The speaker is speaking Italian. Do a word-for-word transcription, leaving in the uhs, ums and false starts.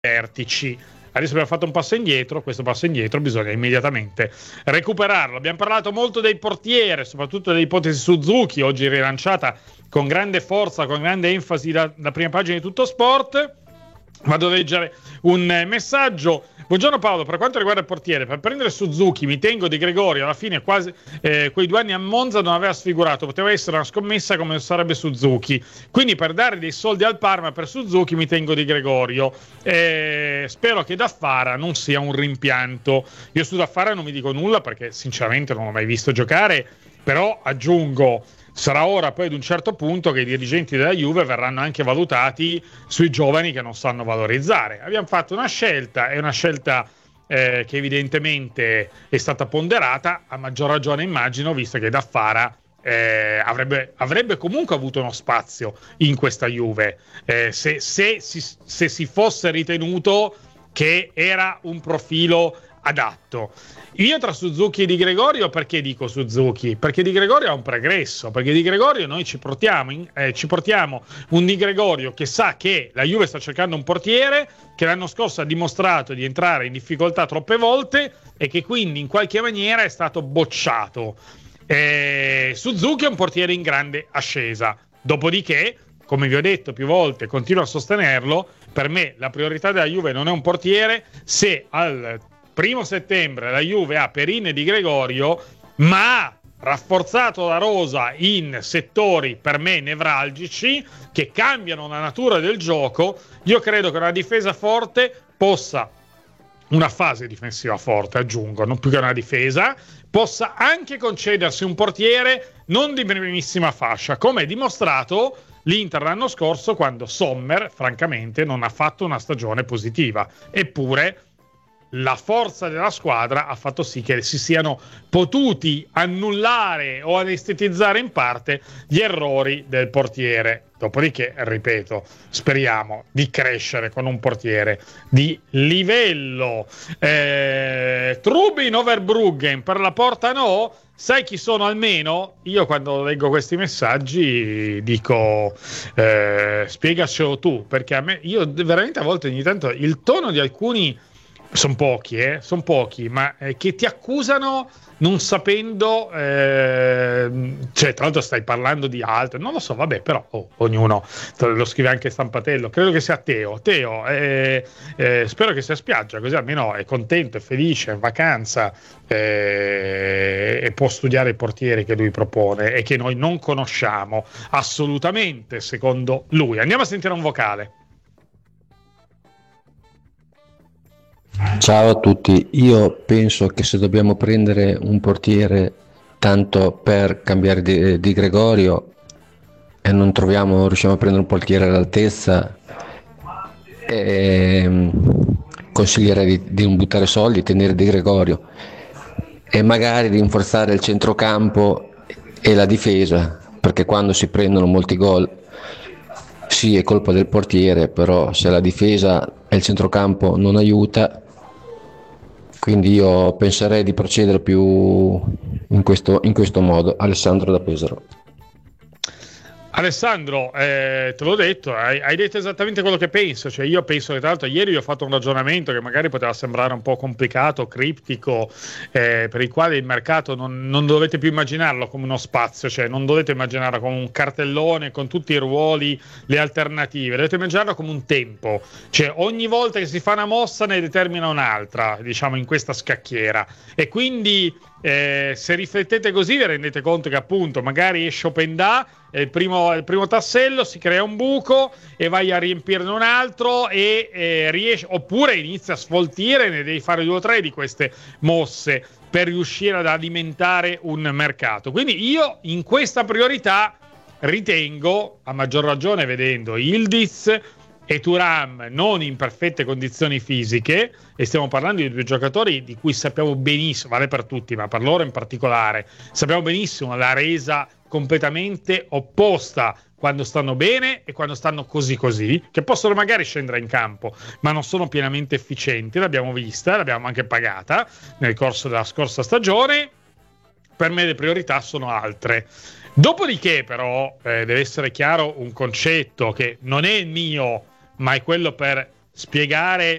vertici. Adesso abbiamo fatto un passo indietro, questo passo indietro bisogna immediatamente recuperarlo. Abbiamo parlato molto dei portiere, soprattutto dell'ipotesi Suzuki, oggi rilanciata con grande forza, con grande enfasi da, da prima pagina di Tutto Sport. Vado a leggere un messaggio. Buongiorno Paolo, per quanto riguarda il portiere, per prendere Suzuki mi tengo Di Gregorio, alla fine quasi eh, quei due anni a Monza non aveva sfigurato, poteva essere una scommessa come sarebbe Suzuki, quindi per dare dei soldi al Parma per Suzuki mi tengo Di Gregorio. Eh, spero che Daffara non sia un rimpianto. Io su Daffara non mi dico nulla perché sinceramente non l'ho mai visto giocare, però aggiungo, sarà ora poi ad un certo punto che i dirigenti della Juve verranno anche valutati sui giovani che non sanno valorizzare. Abbiamo fatto una scelta, è una scelta eh, che evidentemente è stata ponderata, a maggior ragione immagino, visto che Daffara eh, avrebbe, avrebbe comunque avuto uno spazio in questa Juve, eh, se, se, si, se si fosse ritenuto che era un profilo adatto. Io tra Suzuki e Di Gregorio, perché dico Suzuki? Perché Di Gregorio ha un pregresso, perché Di Gregorio noi ci portiamo, in, eh, ci portiamo un Di Gregorio che sa che la Juve sta cercando un portiere, che l'anno scorso ha dimostrato di entrare in difficoltà troppe volte e che quindi in qualche maniera è stato bocciato. Eh, Suzuki è un portiere in grande ascesa, dopodiché, come vi ho detto più volte, continuo a sostenerlo, per me la priorità della Juve non è un portiere. Se al primo settembre la Juve ha Perin e Di Gregorio, ma rafforzato la rosa in settori per me nevralgici che cambiano la natura del gioco, io credo che una difesa forte possa, una fase difensiva forte aggiungo, non più che una difesa, possa anche concedersi un portiere non di primissima fascia, come è dimostrato l'Inter l'anno scorso quando Sommer francamente non ha fatto una stagione positiva, eppure la forza della squadra ha fatto sì che si siano potuti annullare o anestetizzare in parte gli errori del portiere. Dopodiché, ripeto, speriamo di crescere con un portiere di livello. Eh, Trubin Overbruggen per la Porta no? Sai chi sono almeno? Io quando leggo questi messaggi dico eh, spiegacelo tu, perché a me, io veramente a volte ogni tanto il tono di alcuni sono pochi, eh, sono pochi, ma eh, che ti accusano non sapendo, eh, cioè tra l'altro stai parlando di altro, non lo so, vabbè, però oh, ognuno lo scrive anche Stampatello, credo che sia Teo, Teo, eh, eh, spero che sia a spiaggia, così almeno è contento, è felice, è in vacanza eh, e può studiare i portieri che lui propone e che noi non conosciamo assolutamente, secondo lui. Andiamo a sentire un vocale. Ciao a tutti, io penso che se dobbiamo prendere un portiere tanto per cambiare di, di Gregorio e non troviamo, non riusciamo a prendere un portiere all'altezza, eh, consiglierei di, di non buttare soldi, tenere Di Gregorio e magari rinforzare il centrocampo e la difesa, perché quando si prendono molti gol sì è colpa del portiere, però se la difesa e il centrocampo non aiuta, quindi io penserei di procedere più in questo, in questo modo. Alessandro da Pesaro. Alessandro, eh, te l'ho detto, hai, hai detto esattamente quello che penso, cioè io penso che tra l'altro ieri vi ho fatto un ragionamento che magari poteva sembrare un po' complicato, criptico, eh, per il quale il mercato non, non dovete più immaginarlo come uno spazio, cioè non dovete immaginarlo come un cartellone con tutti i ruoli, le alternative, dovete immaginarlo come un tempo, cioè ogni volta che si fa una mossa ne determina un'altra, diciamo in questa scacchiera, e quindi eh, se riflettete così vi rendete conto che appunto magari esce Openda, il primo, il primo tassello, si crea un buco e vai a riempirne un altro e eh, riesci, oppure inizia a sfoltire, ne devi fare due o tre di queste mosse per riuscire ad alimentare un mercato. Quindi io in questa priorità ritengo, a maggior ragione vedendo Yildiz e Thuram non in perfette condizioni fisiche, e stiamo parlando di due giocatori di cui sappiamo benissimo, vale per tutti, ma per loro in particolare, sappiamo benissimo la resa completamente opposta quando stanno bene e quando stanno così così, che possono magari scendere in campo, ma non sono pienamente efficienti, l'abbiamo vista, l'abbiamo anche pagata nel corso della scorsa stagione. Per me le priorità sono altre. Dopodiché però eh, deve essere chiaro un concetto che non è il mio, ma è quello per spiegare